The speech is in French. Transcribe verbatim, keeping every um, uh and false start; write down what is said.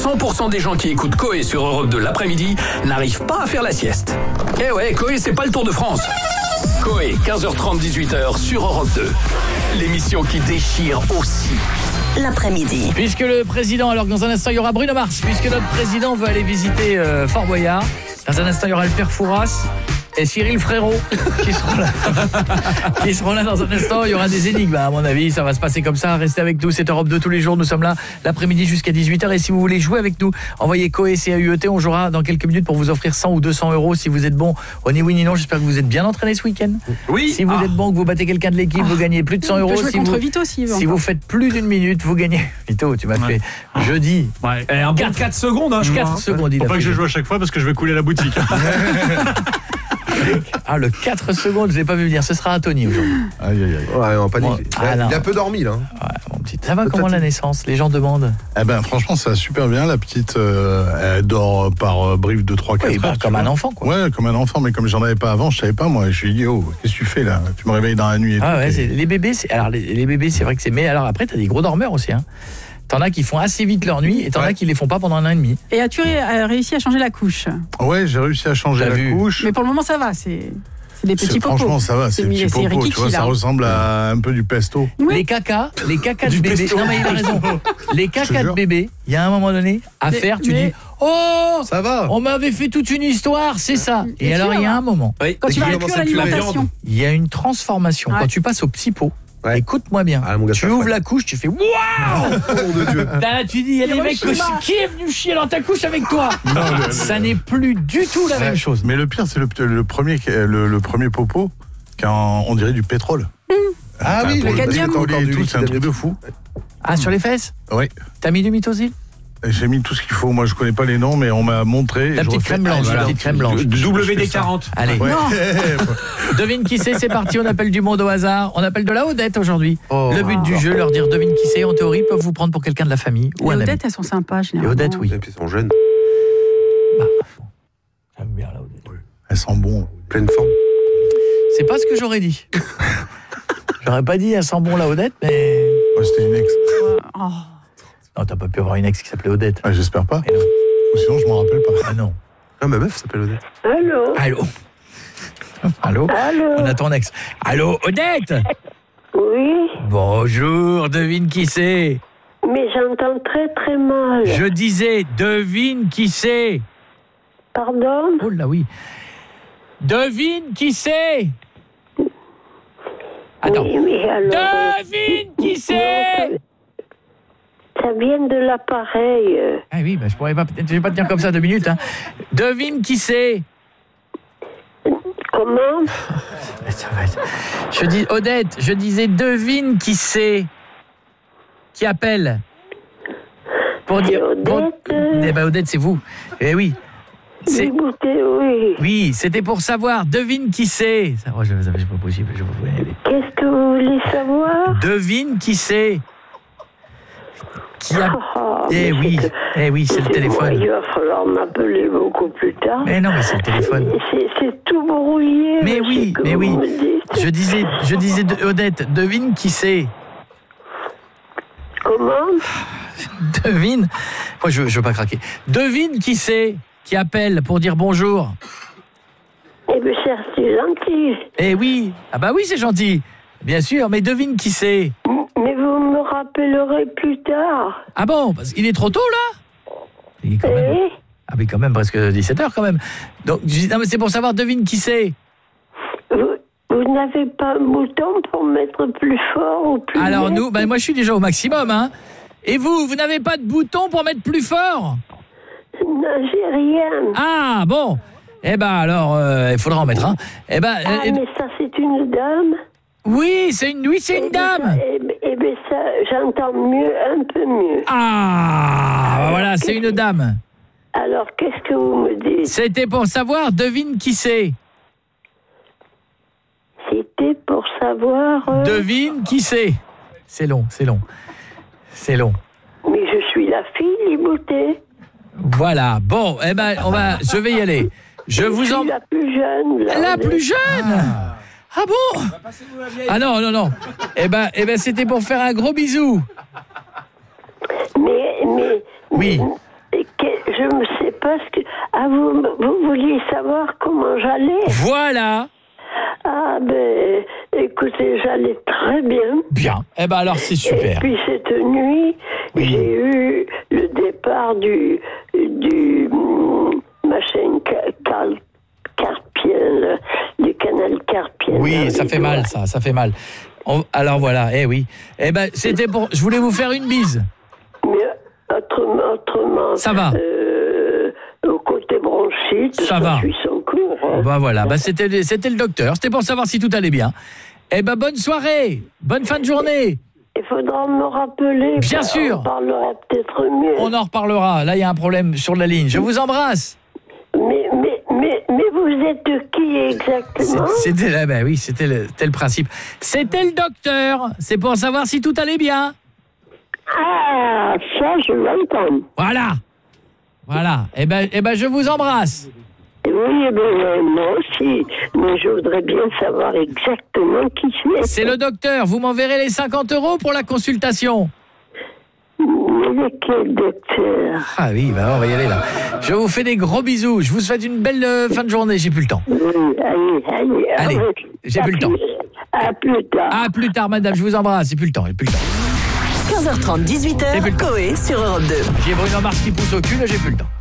cent pour cent des gens qui écoutent Coé sur Europe deux l'après-midi n'arrivent pas à faire la sieste. Eh ouais, Coé, c'est pas le Tour de France. Coé, quinze heures trente, dix-huit heures sur Europe deux. L'émission qui déchire aussi l'après-midi. Puisque le président, alors que dans un instant il y aura Bruno Mars, puisque notre président veut aller visiter euh, Fort Boyard, dans un instant il y aura le père Fouras et Cyril Frérot qui seront là. qui seront là dans un instant. Il y aura des énigmes, à mon avis. Ça va se passer comme ça. Restez avec nous. C'est Europe deux tous les jours. Nous sommes là l'après-midi jusqu'à dix-huit heures. Et si vous voulez jouer avec nous, envoyez Coé, C A U E T. On jouera dans quelques minutes pour vous offrir cent ou deux cents euros si vous êtes bon au ni oui ni non. J'espère que vous êtes bien entraîné ce week-end. Oui. Si vous ah. êtes bon, que vous battez quelqu'un de l'équipe, ah. vous gagnez plus de cent euros. On peut jouer si contre vous, Vito aussi. Si vous faites plus d'une minute, vous gagnez. Vito, tu m'as ouais. fait jeudi. Ouais. Et un bon quatre secondes. Hein, je quatre crois, secondes. Faut pas que je joue à chaque fois parce que je vais couler la boutique. Ah, le quatre secondes, je l'ai pas vu venir. Ce sera à Tony aujourd'hui. Aïe, aïe, aïe. Ouais, on pas dit. Bon, ah, il a un peu dormi, là. Ouais, mon petit. Ça va, comment la naissance? Les gens demandent. Eh ben, franchement, ça va super bien. La petite, euh, elle dort par euh, brief de trois quatre oui, bah, heures. Comme un vois. enfant, quoi. Ouais, comme un enfant, mais comme j'en avais pas avant, je savais pas, moi. Je suis dit, oh, qu'est-ce que tu fais, là? Tu me réveilles dans la nuit et ah, tout. ouais, et... c'est, les bébés, c'est, alors, les, les bébés, c'est vrai que c'est, mais alors après, t'as des gros dormeurs aussi, hein. T'en as qui font assez vite leur nuit et t'en ouais. as qui les font pas pendant un an et demi. Et as-tu réussi à changer la couche? Ouais, j'ai réussi à changer T'as la vu. couche. Mais pour le moment, ça va, c'est... C'est des petits c'est, popos. Franchement, ça va, c'est, c'est des petits popos, Rikiki, tu vois, là. Ça ressemble à un peu du pesto. Oui. Les cacas, les cacas de bébé. Non, mais il a raison. Les cacas de bébé, il y a un moment donné, à mais, faire, tu mais... dis oh, ça va. On m'avait fait toute une histoire, c'est ça. Et, et alors, il y a un moment. Oui. Quand tu vas inclure l'alimentation. Il y a une transformation. Ouais. Quand tu passes au psypo, ouais. écoute-moi bien. Ah, gars, tu ouvres ouais. la couche, tu fais waouh. Oh mon Dieu. Là, tu dis il y a des mecs qui est venu chier dans ta couche avec toi. Non, le, ça le... n'est plus du tout la ouais. même chose. Mais le pire, c'est le, le premier le, le premier popo quand on dirait du pétrole. Mmh. Ah enfin, oui, le cadmium. C'est un truc de fou. Ah, sur les fesses? Oui. T'as mis du mitosil? J'ai mis tout ce qu'il faut. Moi, je connais pas les noms, mais on m'a montré. La petite crème blanche. La petite crème blanche. W D quarante. Allez. Ouais. Devine qui c'est, c'est parti. On appelle du monde au hasard. On appelle de la Odette aujourd'hui. Oh. Le but du jeu, leur dire devine qui c'est. En théorie, peuvent vous prendre pour quelqu'un de la famille ou un ami. Les Odettes, elles sont sympas, généralement. Les Odettes, oui. Elles sont jeunes. Bah, j'aime bien la Odette. Oui. Elles sont bon. Pleine forme. C'est pas ce que j'aurais dit. J'aurais pas dit elles sont bon la Odette, mais. Ouais, c'était une ex. Oh. Non, t'as pas pu avoir une ex qui s'appelait Odette. Ah, j'espère pas. Ou sinon, je m'en rappelle pas. Ah non. Ah, ma meuf s'appelle Odette. Allô. Allô. Allô. Allô. On a ton ex. Allô, Odette. Oui. Bonjour, devine qui c'est. Mais j'entends très très mal. Je disais, devine qui c'est. Pardon. Oh là oui. Devine qui c'est. Attends. Oui, mais alors, devine euh, qui c'est. Ça vient de l'appareil. Ah oui, bah je pourrais pas, je vais pas tenir comme ça deux minutes. Hein. Devine qui c'est. Comment? Je dis Odette, je disais devine qui c'est. Qui appelle. Pour c'est dire. Odette. Pour... Eh ben Odette, c'est vous. Eh oui. C'est... Oui. Oui, c'était pour savoir. Devine qui c'est. Ça, oh, je, c'est pas possible. Je peux pas y aller. Qu'est-ce que vous voulez savoir? Devine qui c'est. Qui a... Oh, eh oui, que... eh oui, c'est, c'est le téléphone. Moi, il va falloir m'appeler beaucoup plus tard. Mais non, mais c'est le téléphone. C'est, c'est tout brouillé. Mais oui, mais oui. Je disais, je disais, Odette, devine qui c'est. Comment? Devine. Moi, je, je veux pas craquer. Devine qui c'est qui appelle pour dire bonjour. Eh bien, c'est gentil. Eh oui. Ah bah oui, c'est gentil. Bien sûr, mais devine qui c'est. Mais vous me rappellerez plus tard. Ah bon, parce qu'il est trop tôt là. Il est quand même... Eh? Ah mais quand même presque dix-sept heures quand même. Donc non, mais c'est pour savoir devine qui c'est. Vous, vous n'avez pas un bouton pour mettre plus fort ou plus Alors net? nous, ben moi je suis déjà au maximum hein. Et vous, vous n'avez pas de bouton pour mettre plus fort? Non, j'ai rien. Ah bon. Eh ben alors euh, il faudra en mettre un. Hein. Eh ben Ah eh, mais ça c'est une dame. Oui, c'est une oui, c'est une eh dame. Ben, eh, ben, eh ben ça, j'entends mieux, un peu mieux. Ah, ben voilà, c'est une dame. Alors, qu'est-ce que vous me dites? C'était pour savoir, devine qui c'est. C'était pour savoir... Euh... Devine qui c'est. C'est long, c'est long. C'est long. Mais je suis la fille, Libouté. Voilà, bon, eh ben, on va, je vais y aller. Je, je vous suis en... la plus jeune. Là, la plus jeune ah. Ah bon? Ah non, non, non. Eh ben, eh ben, c'était pour faire un gros bisou. Mais, mais... Oui. Mais, je ne sais pas ce que... Ah, vous, vous vouliez savoir comment j'allais? Voilà. Ah, ben, écoutez, j'allais très bien. Bien. Eh ben alors, c'est super. Et puis, cette nuit, oui. j'ai eu le départ du... du machin car, carpien, du canal carpien. Oui, ça fait mal, ça, ça fait mal. On, alors voilà, eh oui. Eh ben, c'était pour... Je voulais vous faire une bise. Mais autrement... autrement ça va. Euh, au côté bronchite, ça va. Je suis sans cours. Hein. Bah voilà, bah c'était, c'était le docteur. C'était pour savoir si tout allait bien. Eh ben, bonne soirée. Bonne fin de journée. Il faudra me rappeler. Bien sûr. On parlera peut-être mieux. On en reparlera. Là, il y a un problème sur la ligne. Je vous embrasse. Mais, mais, mais, mais vous êtes qui exactement? C'était là, bah oui, c'était le, c'était le principe. C'était le docteur. C'est pour savoir si tout allait bien. Ah, ça, je l'entends. Voilà. Voilà. Eh ben, eh ben, je vous embrasse. Oui, ben, moi aussi. Mais je voudrais bien savoir exactement qui c'est. C'est le docteur. Vous m'enverrez les cinquante euros pour la consultation. Mais quel docteur? Ah oui, bah on va y aller là. Je vous fais des gros bisous. Je vous souhaite une belle euh, fin de journée. J'ai plus le temps. Oui, allez, allez. Allez, j'ai plus le temps. À plus tard. À plus tard, madame. Je vous embrasse. J'ai plus le temps. J'ai plus le temps. quinze heures trente, dix-huit heures, Coé sur Europe deux. J'ai Bruno Mars qui pousse au cul, là, j'ai plus le temps.